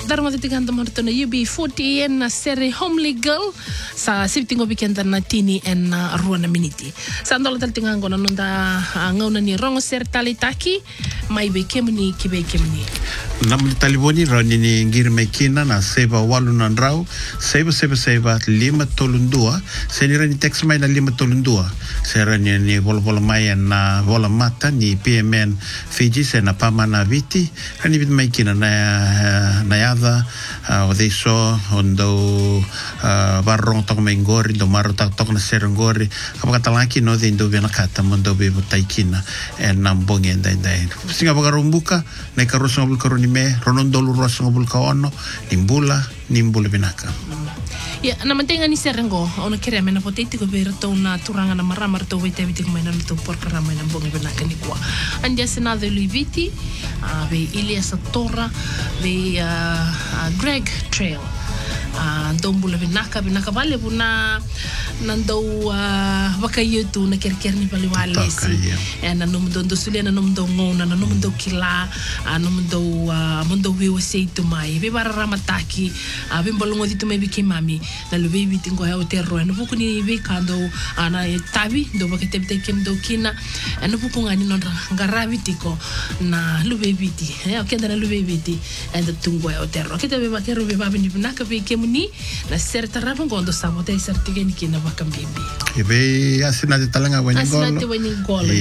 Darma de Tiganda Martona UB40 and Seri Homely Girl sa sifting weekend na tini and ruana miniti. Sandola tal tingango na nunda ngauna ni rongo ser talitaki mai be kemni kibe kemni. Nam taliboni rani ni ngir mekina na seba walu na rau seba 532 senirani text mai na 532 serani ni bola mai na bola mata ni PMN Fiji sena pamana viti ani bit mekina na yada o deso ondo barrong tok mengori do maro tok na serengori apa kata laki no de indo bena kata mondo be taikina en nambongi ndai singa bagarumbuka na karuso ngabul karuni me ronondolu roso ngabul kaono nimbula binaka ya na mantenga ni serengo ona kere mena potete ko be rato na turanga na marama rato vite ko mena to por karama na bonga binaka ni kwa andia sena de Luiviti be Elias Torra be Greg Trail dombula binaka vale buna nando waka yutu na kerker ni bali wale si na numdo sule na numdo ngona na numdo kila numdo mundo wiwa seitu mai be bara ramataki be bolongo ditu mai biki mami na lube bitingo ha hotel no buku ni be kando ana tabi do baka tebte kem do kina no buku ngani no ngaravitiko na lube biti okenda na lube biti and tungo ha hotel okete be bakero be babi ni binaka be kemuni na serta rapa ngondo sabote sertige ni kina bakambimbi ebe asina de talanga wani golo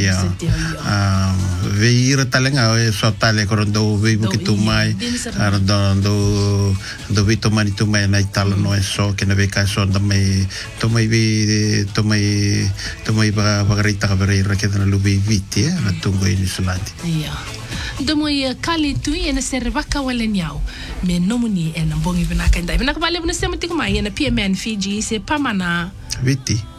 ve ira talanga so tale korondo ve bukitu mai do vito mani tu mai na italo no eso que ne ve caso da mai to mai bagarita kabere que na lubi viti na tungo in isolati domo ia kali tu ena servaka wala nyao me nomuni ena bongi binaka ndai binaka vale buna sema tikuma ena PMN Fiji se pamana viti